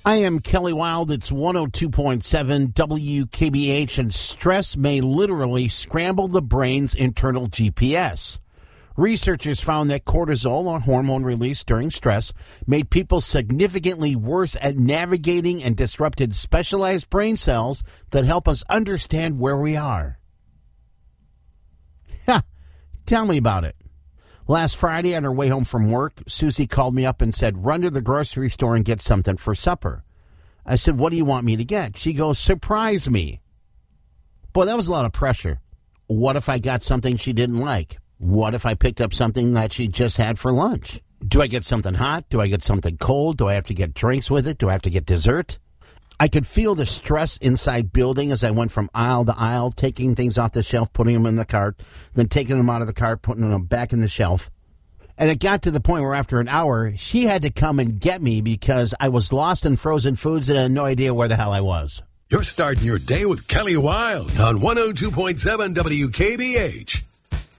I am Kelly Wild. It's 102.7 WKBH, and stress may literally scramble the brain's internal GPS. Researchers found that cortisol, a hormone released during stress, made people significantly worse at navigating and disrupted specialized brain cells that help us understand where we are. Ha! Tell me about it. Last Friday, on her way home from work, Susie called me up and said, "Run to the grocery store and get something for supper." I said, "What do you want me to get?" She goes, "Surprise me." Boy, that was a lot of pressure. What if I got something she didn't like? What if I picked up something that she just had for lunch? Do I get something hot? Do I get something cold? Do I have to get drinks with it? Do I have to get dessert? I could feel the stress inside building as I went from aisle to aisle, taking things off the shelf, putting them in the cart, then taking them out of the cart, putting them back in the shelf. And it got to the point where after an hour, she had to come and get me because I was lost in frozen foods and had no idea where the hell I was. You're starting your day with Kelly Wild on 102.7 WKBH.